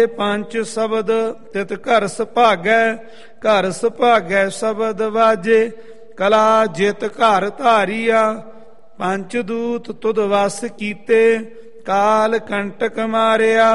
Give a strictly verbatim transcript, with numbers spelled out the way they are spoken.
ਪੰਚ ਸ਼ਬਦ ਤਿਤ ਘਰ ਸੁਭਾਗੈ, ਘਰ ਸੁਭਾਗੈ ਸ਼ਬਦ ਵਾਜੇ, ਕਲਾ ਜਿਤ ਘਰ ਧਾਰੀਆ, ਪੰਚ ਦੂਤ ਤੁਧ ਵਸ ਕੀਤੇ, ਕਾਲ ਕੰਟਕ ਮਾਰਿਆ।